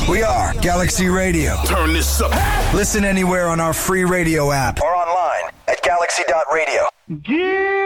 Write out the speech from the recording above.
We are Galaxy Radio. Turn this up. Listen anywhere on our free radio app or online at galaxy.radio. Give